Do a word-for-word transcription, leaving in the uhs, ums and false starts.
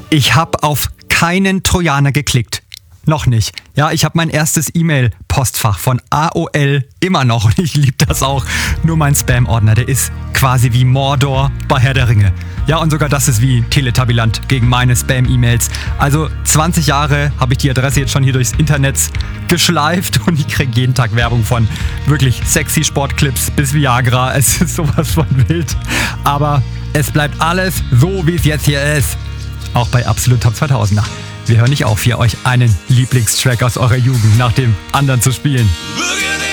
Ich habe auf keinen Trojaner geklickt. Noch nicht. Ja, ich habe mein erstes E-Mail-Postfach von A O L immer noch und ich liebe das auch. Nur mein Spam-Ordner, der ist quasi wie Mordor bei Herr der Ringe. Ja, und sogar das ist wie Teletabilant gegen meine Spam-E-Mails. Also zwanzig Jahre habe ich die Adresse jetzt schon hier durchs Internet geschleift und ich kriege jeden Tag Werbung von wirklich sexy Sportclips bis Viagra. Es ist sowas von wild. Aber es bleibt alles so, wie es jetzt hier ist. Auch bei Absolut Top zweitausender. Wir hören nicht auf, hier euch einen Lieblingstrack aus eurer Jugend nach dem anderen zu spielen.